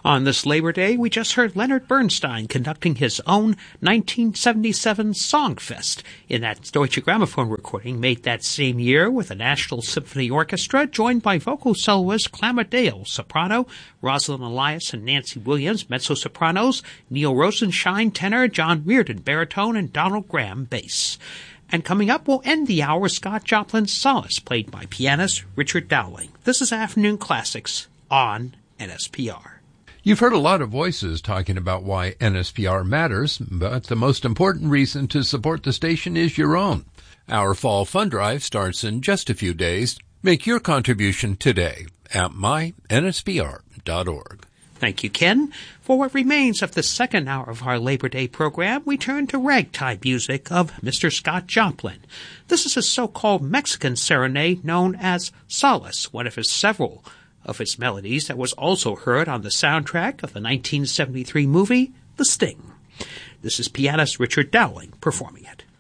On this Labor Day, we just heard Leonard Bernstein conducting his own 1977 Songfest in that Deutsche Grammophon recording made that same year with the National Symphony Orchestra, joined by vocal soloist Clamma Dale, soprano, Rosalind Elias and Nancy Williams, mezzo-sopranos, Neil Rosenshine, tenor, John Reardon, baritone, and Donald Graham, bass. And coming up, we'll end the hour with Scott Joplin's Solace, played by pianist Richard Dowling. This is Afternoon Classics on NSPR. You've heard a lot of voices talking about why NSPR matters, but the most important reason to support the station is your own. Our fall fund drive starts in just a few days. Make your contribution today at myNSPR.org. Thank you, Ken. For what remains of the second hour of our Labor Day program, we turn to ragtime music of Mr. Scott Joplin. This is a so-called Mexican serenade known as Solace, one of his several of his melodies that was also heard on the soundtrack of the 1973 movie The Sting. This is pianist Richard Dowling performing it.